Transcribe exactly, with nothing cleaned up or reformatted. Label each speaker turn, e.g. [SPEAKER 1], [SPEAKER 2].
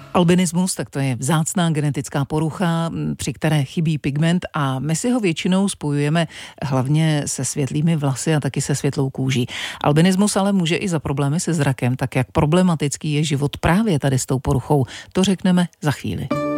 [SPEAKER 1] Albinismus, tak to je vzácná genetická porucha, při které chybí pigment a my si ho většinou spojujeme hlavně se světlými vlasy a taky se světlou kůží. Albinismus ale může i za problémy se zrakem, tak jak problematický je život právě tady s tou poruchou, to řekneme za chvíli.